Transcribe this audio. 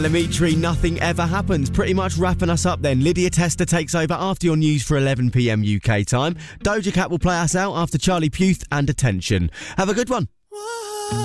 Dimitri, nothing ever happens. Pretty much wrapping us up then. Lydia Tester takes over after your news for 11 p.m. UK time. Doja Cat will play us out after Charlie Puth and Attention. Have a good one.